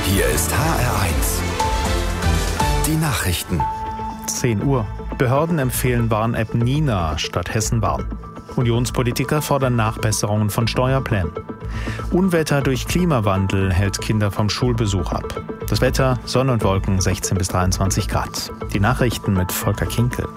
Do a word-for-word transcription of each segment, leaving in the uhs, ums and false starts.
Hier ist H R eins. Die Nachrichten. zehn Uhr. Behörden empfehlen Warn-App Nina statt Hessenwarn. Unionspolitiker fordern Nachbesserungen von Steuerplänen. Unwetter durch Klimawandel hält Kinder vom Schulbesuch ab. Das Wetter, Sonne und Wolken, sechzehn bis dreiundzwanzig Grad. Die Nachrichten mit Volker Kinkel.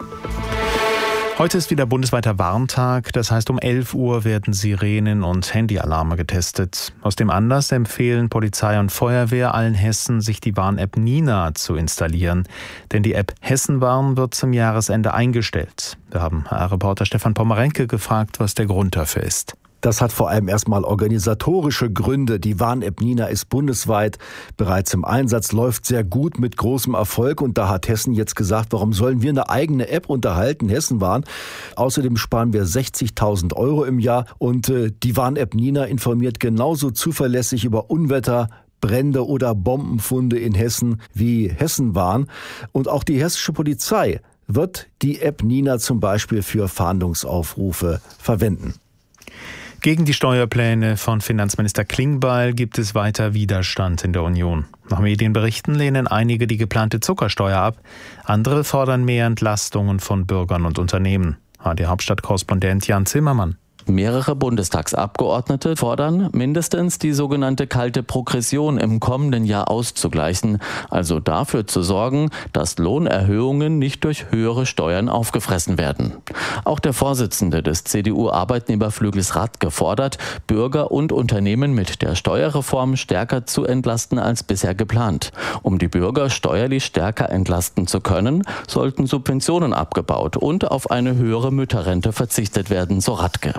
Heute ist wieder bundesweiter Warntag, das heißt um elf Uhr werden Sirenen und Handyalarme getestet. Aus dem Anlass empfehlen Polizei und Feuerwehr allen Hessen, sich die Warn-App Nina zu installieren. Denn die App Hessenwarn wird zum Jahresende eingestellt. Wir haben H R-Reporter Stefan Pommerenke gefragt, was der Grund dafür ist. Das hat vor allem erstmal organisatorische Gründe. Die Warn-App Nina ist bundesweit bereits im Einsatz, läuft sehr gut mit großem Erfolg. Und da hat Hessen jetzt gesagt, warum sollen wir eine eigene App unterhalten, Hessenwarn. Außerdem sparen wir sechzigtausend Euro im Jahr. Und äh, die Warn-App Nina informiert genauso zuverlässig über Unwetter, Brände oder Bombenfunde in Hessen wie Hessenwarn. Und auch die hessische Polizei wird die App Nina zum Beispiel für Fahndungsaufrufe verwenden. Gegen die Steuerpläne von Finanzminister Klingbeil gibt es weiter Widerstand in der Union. Nach Medienberichten lehnen einige die geplante Zuckersteuer ab. Andere fordern mehr Entlastungen von Bürgern und Unternehmen. H D-Hauptstadt-Korrespondent Jan Zimmermann. Mehrere Bundestagsabgeordnete fordern, mindestens die sogenannte kalte Progression im kommenden Jahr auszugleichen, also dafür zu sorgen, dass Lohnerhöhungen nicht durch höhere Steuern aufgefressen werden. Auch der Vorsitzende des C D U-Arbeitnehmerflügels Radke fordert, Bürger und Unternehmen mit der Steuerreform stärker zu entlasten als bisher geplant. Um die Bürger steuerlich stärker entlasten zu können, sollten Subventionen abgebaut und auf eine höhere Mütterrente verzichtet werden, so Radke.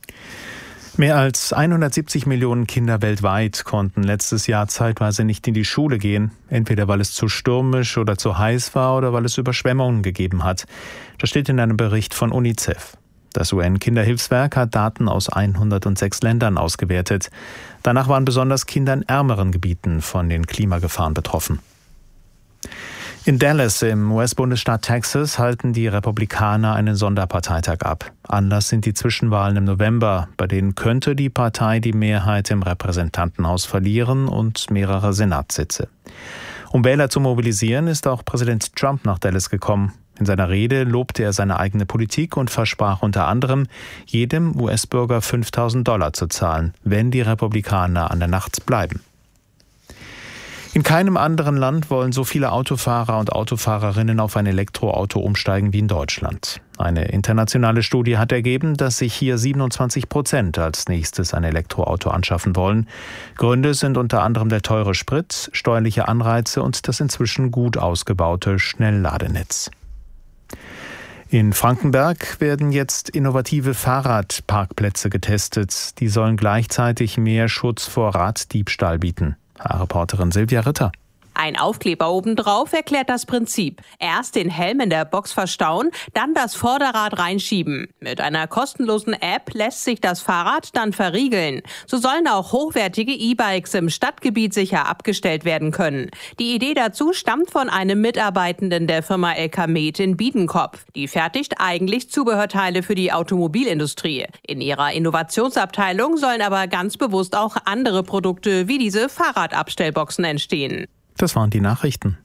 Mehr als hundertsiebzig Millionen Kinder weltweit konnten letztes Jahr zeitweise nicht in die Schule gehen, entweder weil es zu stürmisch oder zu heiß war oder weil es Überschwemmungen gegeben hat. Das steht in einem Bericht von UNICEF. Das U N-Kinderhilfswerk hat Daten aus hundertsechs Ländern ausgewertet. Danach waren besonders Kinder in ärmeren Gebieten von den Klimagefahren betroffen. In Dallas im U S-Bundesstaat Texas halten die Republikaner einen Sonderparteitag ab. Anlass sind die Zwischenwahlen im November, bei denen könnte die Partei die Mehrheit im Repräsentantenhaus verlieren und mehrere Senatssitze. Um Wähler zu mobilisieren, ist auch Präsident Trump nach Dallas gekommen. In seiner Rede lobte er seine eigene Politik und versprach unter anderem, jedem U S-Bürger fünftausend Dollar zu zahlen, wenn die Republikaner an der Macht bleiben. In keinem anderen Land wollen so viele Autofahrer und Autofahrerinnen auf ein Elektroauto umsteigen wie in Deutschland. Eine internationale Studie hat ergeben, dass sich hier siebenundzwanzig Prozent als nächstes ein Elektroauto anschaffen wollen. Gründe sind unter anderem der teure Sprit, steuerliche Anreize und das inzwischen gut ausgebaute Schnellladenetz. In Frankenberg werden jetzt innovative Fahrradparkplätze getestet. Die sollen gleichzeitig mehr Schutz vor Raddiebstahl bieten. Reporterin Silvia Ritter. Ein Aufkleber obendrauf erklärt das Prinzip. Erst den Helm in der Box verstauen, dann das Vorderrad reinschieben. Mit einer kostenlosen App lässt sich das Fahrrad dann verriegeln. So sollen auch hochwertige E-Bikes im Stadtgebiet sicher abgestellt werden können. Die Idee dazu stammt von einem Mitarbeitenden der Firma Elkamet in Biedenkopf. Die fertigt eigentlich Zubehörteile für die Automobilindustrie. In ihrer Innovationsabteilung sollen aber ganz bewusst auch andere Produkte wie diese Fahrradabstellboxen entstehen. Das waren die Nachrichten.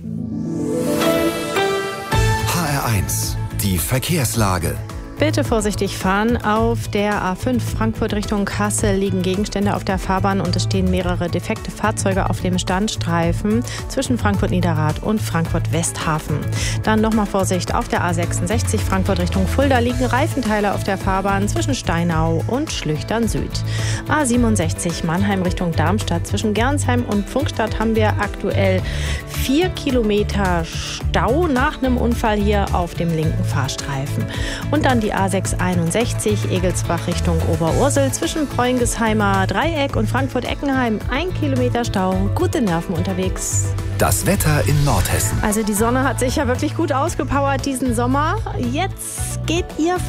H R eins, die Verkehrslage. Bitte vorsichtig fahren. Auf der A fünf Frankfurt Richtung Kassel liegen Gegenstände auf der Fahrbahn und es stehen mehrere defekte Fahrzeuge auf dem Standstreifen zwischen Frankfurt-Niederrad und Frankfurt-Westhafen. Dann nochmal Vorsicht auf der A sechsundsechzig Frankfurt Richtung Fulda liegen Reifenteile auf der Fahrbahn zwischen Steinau und Schlüchtern Süd. A siebenundsechzig Mannheim Richtung Darmstadt zwischen Gernsheim und Pfungstadt haben wir aktuell vier Kilometer Stau nach einem Unfall hier auf dem linken Fahrstreifen. Und dann die A sechshunderteinundsechzig Egelsbach Richtung Oberursel zwischen Preungesheimer Dreieck und Frankfurt-Eckenheim. Ein Kilometer Stau, gute Nerven unterwegs. Das Wetter in Nordhessen. Also die Sonne hat sich ja wirklich gut ausgepowert diesen Sommer. Jetzt geht ihr